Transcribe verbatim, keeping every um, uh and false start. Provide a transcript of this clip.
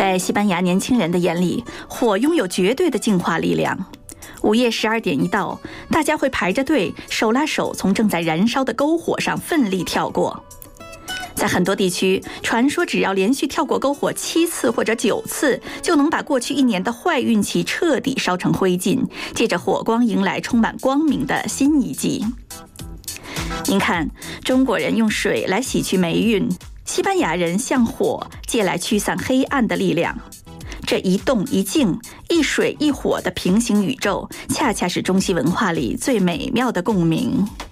在西班牙年轻人的眼里，火拥有绝对的净化力量。午夜十二点一到，大家会排着队，手拉手从正在燃烧的篝火上奋力跳过。在很多地区，传说只要连续跳过篝火七次或者九次，就能把过去一年的坏运气彻底烧成灰烬，借着火光迎来充满光明的新一季。您看，中国人用水来洗去霉运，西班牙人向火借来驱散黑暗的力量。这一动一静、一水一火的平行宇宙，恰恰是中西文化里最美妙的共鸣。